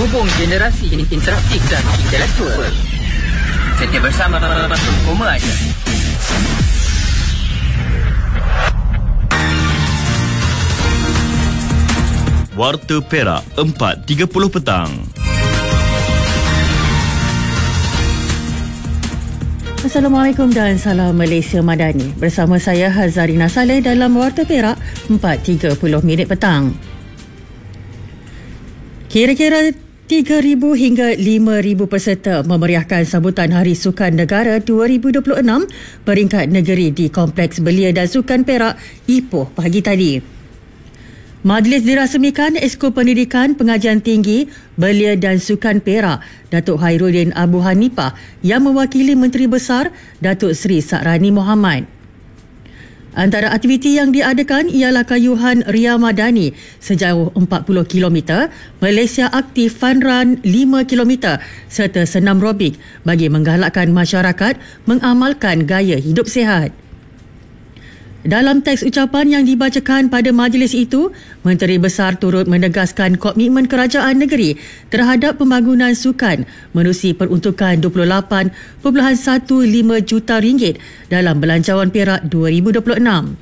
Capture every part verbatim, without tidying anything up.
Menghubung generasi interaktif dan intelektual. Setia bersama Koma Aja. Warta Perak empat tiga puluh petang. Assalamualaikum dan salam Malaysia Madani. Bersama saya Hazarina Saleh dalam Warta Perak empat tiga puluh minit petang. Kira-kira tiga ribu hingga lima ribu peserta memeriahkan sambutan Hari Sukan Negara dua ribu dua puluh enam peringkat negeri di Kompleks Belia dan Sukan Perak, Ipoh pagi tadi. Majlis dirasmikan Esko Pendidikan Pengajian Tinggi Belia dan Sukan Perak, Datuk Hairuddin Abu Hanifah yang mewakili Menteri Besar Datuk Seri Sakrani Mohamad. Antara aktiviti yang diadakan ialah kayuhan Ria Madani sejauh empat puluh kilometer, Malaysia Aktif Fun Run lima kilometer serta senam robik bagi menggalakkan masyarakat mengamalkan gaya hidup sihat. Dalam teks ucapan yang dibacakan pada majlis itu, Menteri Besar turut menegaskan komitmen kerajaan negeri terhadap pembangunan sukan menerusi peruntukan dua puluh lapan perpuluhan lima belas juta ringgit dalam Belanjawan Perak dua ribu dua puluh enam.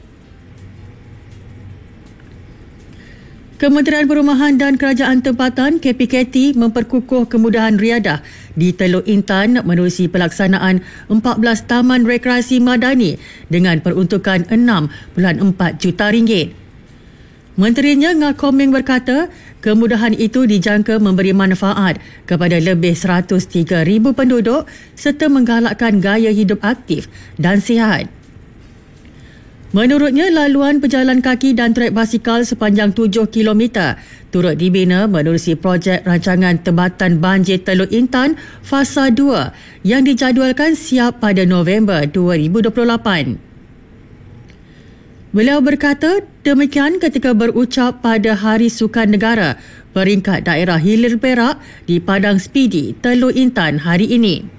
Kementerian Perumahan dan Kerajaan Tempatan K P K T memperkukuh kemudahan riadah di Teluk Intan menerusi pelaksanaan empat belas Taman Rekreasi Madani dengan peruntukan enam perpuluhan empat juta ringgit. Menterinya Ngakoming berkata, kemudahan itu dijangka memberi manfaat kepada lebih seratus tiga ribu penduduk serta menggalakkan gaya hidup aktif dan sihat. Menurutnya, laluan pejalan kaki dan trek basikal sepanjang tujuh kilometer turut dibina menerusi projek rancangan Tempatan Banjir Teluk Intan Fasa dua yang dijadualkan siap pada November dua ribu dua puluh lapan. Beliau berkata demikian ketika berucap pada Hari Sukan Negara peringkat daerah Hilir Perak di Padang Spidi, Teluk Intan hari ini.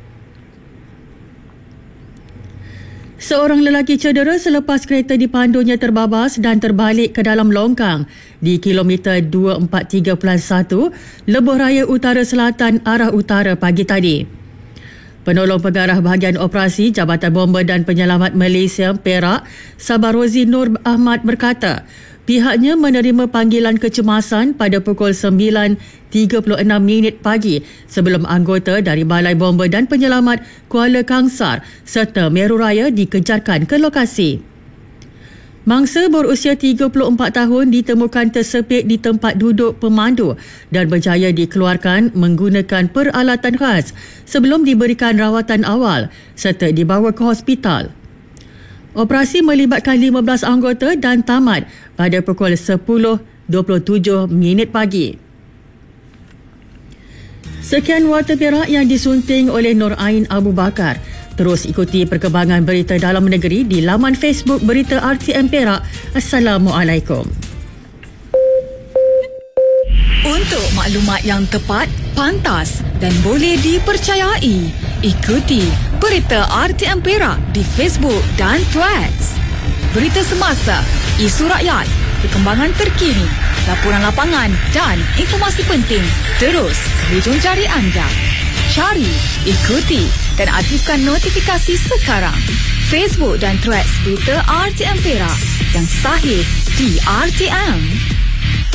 Seorang lelaki cedera selepas kereta dipandunya terbabas dan terbalik ke dalam longkang di kilometer dua empat tiga satu Lebuh Raya Utara Selatan arah utara pagi tadi. Penolong Pengarah Bahagian Operasi Jabatan Bomba dan Penyelamat Malaysia Perak, Sabarozi Nur Ahmad berkata, pihaknya menerima panggilan kecemasan pada pukul sembilan tiga puluh enam minit pagi sebelum anggota dari Balai Bomba dan Penyelamat Kuala Kangsar serta Meru Raya dikejarkan ke lokasi. Mangsa berusia tiga puluh empat tahun ditemukan tersepit di tempat duduk pemandu dan berjaya dikeluarkan menggunakan peralatan khas sebelum diberikan rawatan awal serta dibawa ke hospital. Operasi melibatkan lima belas anggota dan tamat pada pukul sepuluh dua puluh tujuh minit pagi. Sekian Warta Perak yang disunting oleh Nur Ain Abu Bakar. Terus ikuti perkembangan berita dalam negeri di laman Facebook Berita R T M Perak. Assalamualaikum. Untuk maklumat yang tepat, pantas dan boleh dipercayai, ikuti Berita R T M Perak di Facebook dan Threads. Berita semasa, isu rakyat, perkembangan terkini, laporan lapangan dan informasi penting terus di hujung jari anda. Cari, ikuti dan aktifkan notifikasi sekarang. Facebook dan Threads Berita R T M Perak yang sahih di R T M.